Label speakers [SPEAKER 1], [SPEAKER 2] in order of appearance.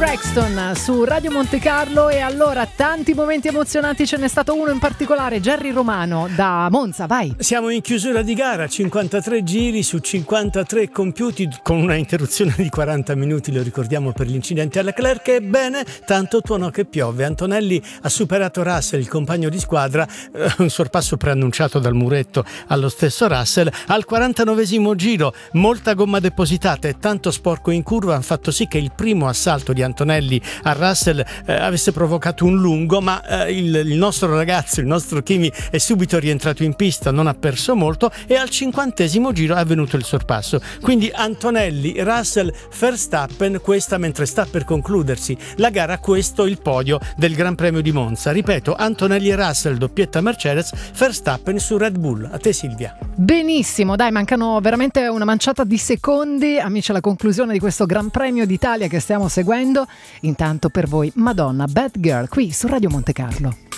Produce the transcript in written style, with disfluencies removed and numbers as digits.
[SPEAKER 1] Braxton su Radio Monte Carlo. E allora, tanti momenti emozionanti, ce n'è stato uno in particolare. Jerry Romano da Monza, vai.
[SPEAKER 2] Siamo in chiusura di gara, 53 giri su 53 compiuti, con una interruzione di 40 minuti, lo ricordiamo, per l'incidente a Leclerc. Ebbene, tanto tuonò che piove. Antonelli ha superato Russell, il compagno di squadra, un sorpasso preannunciato dal muretto allo stesso Russell. Al 49esimo giro, molta gomma depositata e tanto sporco in curva hanno fatto sì che il primo assalto di Antonelli a Russell avesse provocato un lungo, ma il nostro ragazzo, il nostro Kimi, è subito rientrato in pista, non ha perso molto, e al 50esimo giro è avvenuto il sorpasso. Quindi Antonelli, Russell, Verstappen, questa mentre sta per concludersi la gara, questo il podio del Gran Premio di Monza. Ripeto, Antonelli e Russell, doppietta Mercedes, Verstappen su Red Bull. A te Silvia.
[SPEAKER 1] Benissimo, dai, mancano veramente una manciata di secondi, amici, alla conclusione di questo Gran Premio d'Italia che stiamo seguendo. Intanto per voi Madonna, Bad Girl, qui su Radio Monte Carlo.